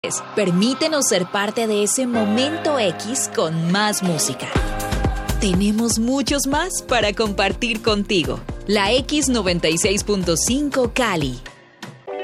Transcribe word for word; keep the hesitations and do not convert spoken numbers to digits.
Permítenos ser parte de ese momento X con más música. Tenemos muchos más para compartir contigo. La X noventa y seis punto cinco Cali,